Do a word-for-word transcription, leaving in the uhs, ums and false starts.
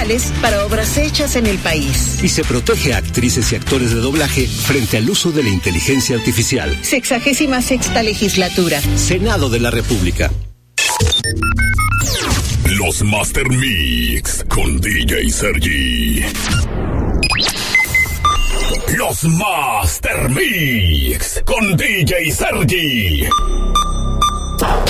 legales para obras hechas en el país. Y se protege a actrices y actores de doblaje frente al uso de la inteligencia artificial. Sexagésima sexta legislatura. Senado de la República. Los Master Mix con D J Sergi. Los Master Mix con D J Sergi.